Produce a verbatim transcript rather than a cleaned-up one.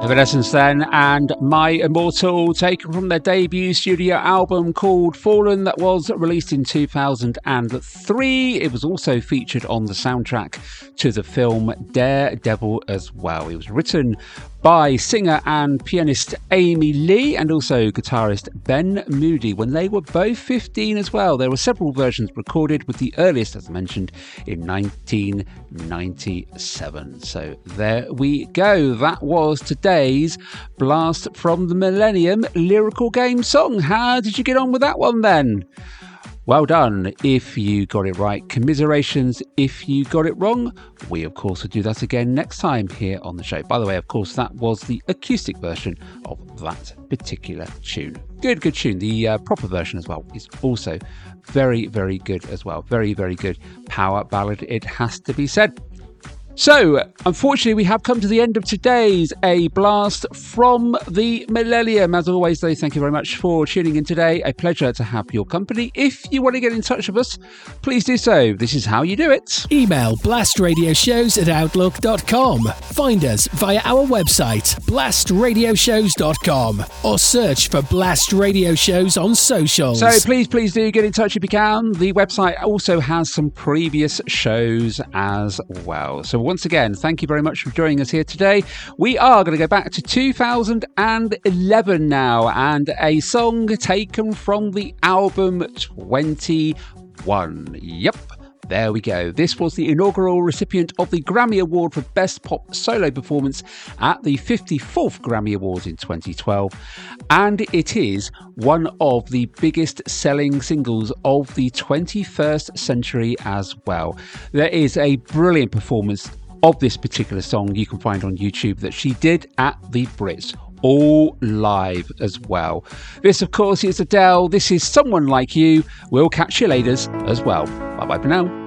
Evanescence then, and My Immortal, taken from their debut studio album called Fallen that was released in two thousand three. It was also featured on the soundtrack to the film Daredevil as well. It was written by singer and pianist Amy Lee and also guitarist Ben Moody when they were both fifteen as well. There were several versions recorded, with the earliest, as I mentioned, in nineteen ninety-seven. So there we go. That was today's Blast from the Millennium lyrical game song. How did you get on with that one then? Well done if you got it right. Commiserations if you got it wrong. We, of course, will do that again next time here on the show. By the way, of course, that was the acoustic version of that particular tune. Good, good tune. The uh, proper version as well is also very, very good as well. Very, very good power ballad, it has to be said. So, unfortunately, we have come to the end of today's A Blast from the Millennium. As always, though, thank you very much for tuning in today. A pleasure to have your company. If you want to get in touch with us, please do so. This is how you do it. Email blastradioshows at outlook dot com. Find us via our website, blast radio shows dot com, or search for Blast Radio Shows on socials. So please, please do get in touch if you can. The website also has some previous shows as well. So once again, thank you very much for joining us here today. We are going to go back to two thousand eleven now, and a song taken from the album twenty-one. Yep. There we go. This was the inaugural recipient of the Grammy Award for Best Pop Solo Performance at the fifty-fourth Grammy Awards in twenty twelve. And it is one of the biggest selling singles of the twenty-first century as well. There is a brilliant performance of this particular song you can find on YouTube that she did at the Brits, all live as well. This, of course, is Adele. This is Someone Like You. We'll catch you later as well. Bye bye for now.